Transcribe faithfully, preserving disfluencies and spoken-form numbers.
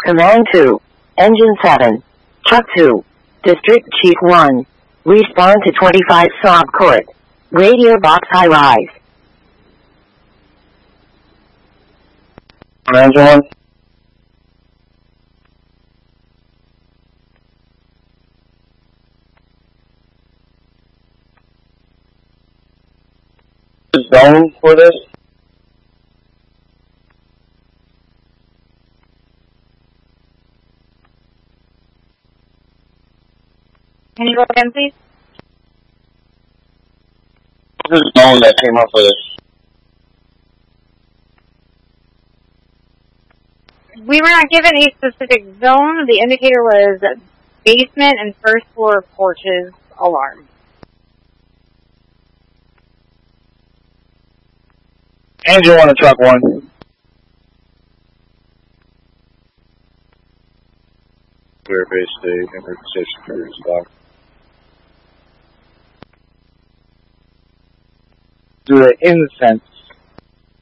Command two. Engine seven. Truck two. District Chief one. Respond to twenty-five Saab Court. Radio box high rise. Engine one. Zone for this? Can you go again, please? This is zone that came up with this. We were not given a specific zone. The indicator was basement and first floor porches alarm. Engine one to truck one. Clear base state, emergency security stop. Do the incense.